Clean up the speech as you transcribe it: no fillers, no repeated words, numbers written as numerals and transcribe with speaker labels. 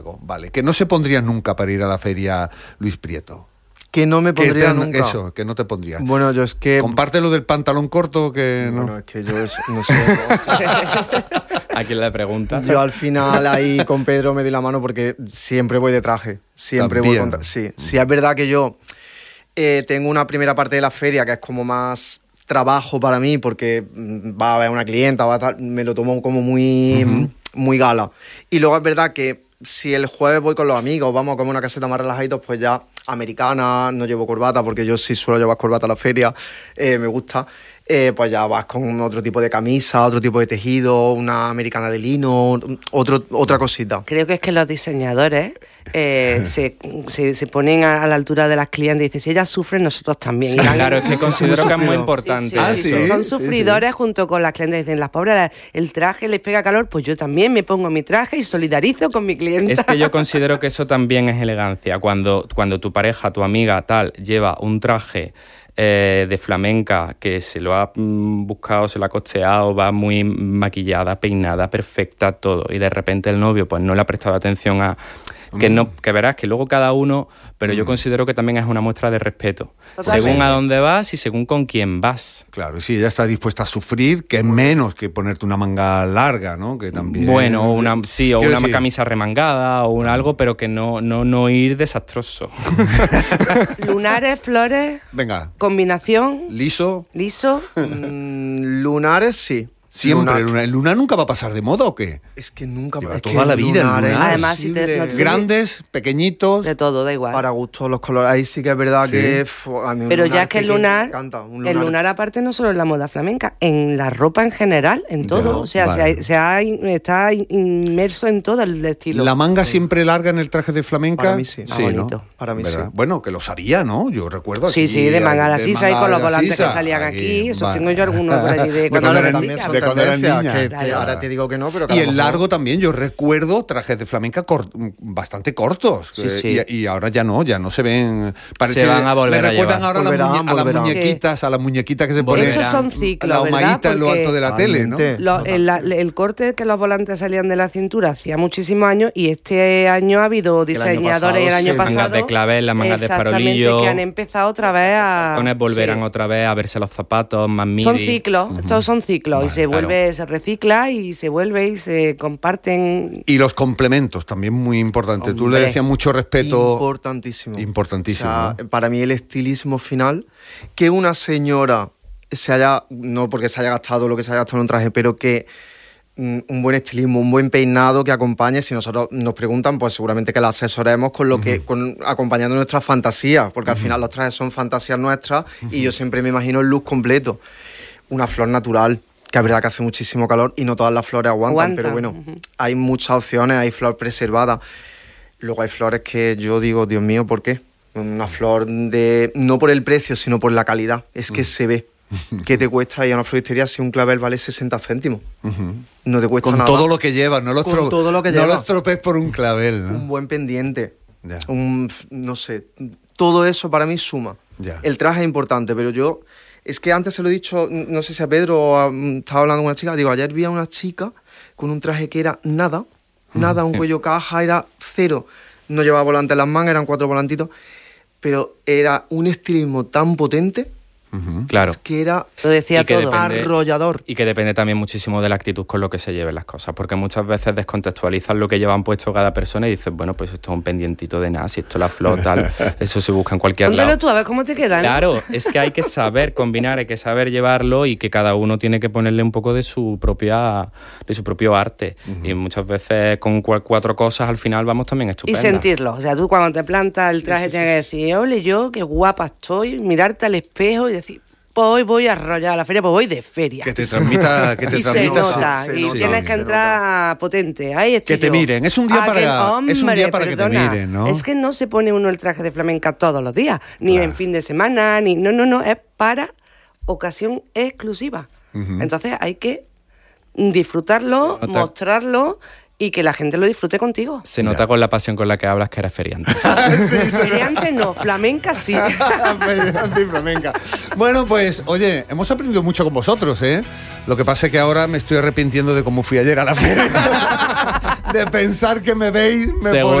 Speaker 1: Vale, que no se pondría nunca para ir a la feria, Luis Prieto.
Speaker 2: Que no me pondría nunca.
Speaker 1: Eso, que no te pondría.
Speaker 2: Bueno, yo es que...
Speaker 1: Comparte lo del pantalón corto, que no.
Speaker 2: Bueno, es que yo no sé.
Speaker 3: ¿A quién le preguntas?
Speaker 2: Yo al final ahí con Pedro me di la mano porque siempre voy de traje. Siempre voy con sí, es verdad que yo tengo una primera parte de la feria que es como más trabajo para mí porque va a haber una clienta, me lo tomo como muy gala. Y luego es verdad que si el jueves voy con los amigos, vamos a comer una caseta más relajaditos, pues ya americana, no llevo corbata porque yo sí suelo llevar corbata a la feria, me gusta. Pues ya vas con otro tipo de camisa, otro tipo de tejido, una americana de lino, otra cosita.
Speaker 4: Creo que es que los diseñadores se ponen a la altura de las clientes y dicen, si ellas sufren, nosotros también.
Speaker 3: Sí, claro, es que considero que es muy importante.
Speaker 4: Son sufridores junto con las clientes. Dicen, las pobres, el traje les pega calor, pues yo también me pongo mi traje y solidarizo con mi cliente.
Speaker 3: Es que yo considero que eso también es elegancia. Cuando tu pareja, tu amiga, tal, lleva un traje de flamenca que se lo ha buscado, se lo ha costeado, va muy maquillada, peinada, perfecta, todo, y de repente el novio pues no le ha prestado atención a... Que verás que luego cada uno, pero yo considero que también es una muestra de respeto. Totalmente. Según a dónde vas y según con quién vas.
Speaker 1: Claro, si ella está dispuesta a sufrir, que es menos que ponerte una manga larga, ¿no? Que también...
Speaker 3: Bueno, o una camisa remangada o algo, pero que no ir desastroso.
Speaker 4: Lunares, flores.
Speaker 1: Venga.
Speaker 4: Combinación.
Speaker 1: Liso.
Speaker 2: Lunares, sí.
Speaker 1: Siempre, ¿el lunar nunca va a pasar de moda o qué?
Speaker 2: Es que nunca
Speaker 1: va a toda la vida el lunar.
Speaker 4: Además,
Speaker 1: grandes, pequeñitos.
Speaker 4: De todo, da igual.
Speaker 2: Para gusto los colores. Ahí sí que es verdad que... a mí
Speaker 4: pero ya es que el lunar aparte no solo en la moda flamenca, en la ropa en general, en todo. O sea, está inmerso en todo el estilo.
Speaker 1: ¿La manga siempre larga en el traje de flamenca?
Speaker 2: Para mí sí.
Speaker 4: Bonito.
Speaker 2: ¿No? Para mí
Speaker 1: ¿verdad?
Speaker 2: sí.
Speaker 1: Bueno, que lo sabía, ¿no? Yo recuerdo aquí.
Speaker 4: Sí, de manga a la sisa y con los volantes que salían aquí. Eso tengo yo algunos por allí de cuando era niña.
Speaker 1: Cuando era niña.
Speaker 2: Que ahora te digo que no, pero...
Speaker 1: Y el largo también, yo recuerdo trajes de flamenca bastante cortos.
Speaker 4: Sí.
Speaker 1: Y ahora ya no se ven...
Speaker 3: Se van a volver
Speaker 1: me recuerdan ahora
Speaker 3: a
Speaker 1: las muñequitas que se ponen...
Speaker 4: Estos son ciclos,
Speaker 1: la humaguita en lo alto de la tele, ¿no?
Speaker 4: El corte que los volantes salían de la cintura hacía muchísimos años y este año ha habido diseñadores el año pasado...
Speaker 3: Mangas de clavel, las mangas de farolillo...
Speaker 4: que han empezado otra vez a...
Speaker 3: Volverán otra vez a verse los zapatos más midi.
Speaker 4: Son ciclos, todos son ciclos. Vale, y se recicla y se vuelve y se comparten.
Speaker 1: Y los complementos, también muy importante. Tú le decías mucho respeto.
Speaker 2: Importantísimo.
Speaker 1: Importantísimo.
Speaker 2: O sea, para mí el estilismo final, que una señora se haya, no porque se haya gastado lo que se haya gastado en un traje, pero que un buen estilismo, un buen peinado que acompañe. Si nosotros nos preguntan, pues seguramente que la asesoremos con lo que, acompañando nuestras fantasías, porque al final los trajes son fantasías nuestras y yo siempre me imagino el look completo. Una flor natural, que es verdad que hace muchísimo calor y no todas las flores aguantan. Pero bueno, hay muchas opciones, hay flor preservada. Luego hay flores que yo digo, Dios mío, ¿por qué? Una flor no por el precio, sino por la calidad. Es que se ve. ¿Qué te cuesta ir a una floristería si un clavel vale 60 céntimos? No te cuesta nada.
Speaker 1: Con todo lo que lleva, no los tropees por un clavel, ¿no?
Speaker 2: Un buen pendiente, no sé, todo eso para mí suma. El traje es importante, pero yo... Es que antes se lo he dicho, no sé si a Pedro o estaba hablando con una chica, digo, ayer vi a una chica con un traje que era nada, un cuello caja, era cero. No llevaba volante en las mangas, eran 4 volantitos, pero era un estilismo tan potente.
Speaker 3: Claro.
Speaker 2: Es que era
Speaker 4: arrollador.
Speaker 3: Y que depende también muchísimo de la actitud con lo que se lleven las cosas, porque muchas veces descontextualizan lo que llevan puesto cada persona y dices, bueno, pues esto es un pendientito de nada, si esto la flor, tal, eso se busca en cualquier lado.
Speaker 4: Póntelo tú, a ver cómo te queda, ¿no?
Speaker 3: Claro, es que hay que saber combinar, hay que saber llevarlo y que cada uno tiene que ponerle un poco de su propio arte. Y muchas veces con 4 cosas al final vamos también estupendas.
Speaker 4: Y sentirlo, o sea, tú cuando te plantas el traje tienes que decir, ole yo, qué guapa estoy, mirarte al espejo y decir, pues hoy voy a arrollar a la feria, pues voy de feria.
Speaker 1: Que te transmita.
Speaker 4: Se nota, y tienes que entrar potente. Ahí estoy
Speaker 1: que te miren, es un día para que te miren, ¿no?
Speaker 4: Es que no se pone uno el traje de flamenca todos los días, ni en fin de semana, ni no, es para ocasión exclusiva. Entonces hay que disfrutarlo, mostrarlo y que la gente lo disfrute contigo.
Speaker 3: Se nota con la pasión con la que hablas que eres feriante.
Speaker 4: Feriante no, flamenca sí.
Speaker 1: Feriante y flamenca. Bueno, pues, oye, hemos aprendido mucho con vosotros, ¿eh? Lo que pasa es que ahora me estoy arrepintiendo de cómo fui ayer a la feria. de pensar que me veis, me
Speaker 3: Según